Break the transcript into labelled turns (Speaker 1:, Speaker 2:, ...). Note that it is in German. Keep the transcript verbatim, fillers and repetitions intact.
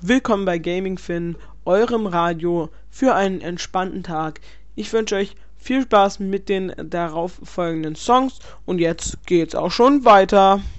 Speaker 1: willkommen bei Gaming Finn, eurem Radio für einen entspannten Tag. Ich wünsche euch viel Spaß mit den darauf folgenden Songs und jetzt geht's auch schon weiter.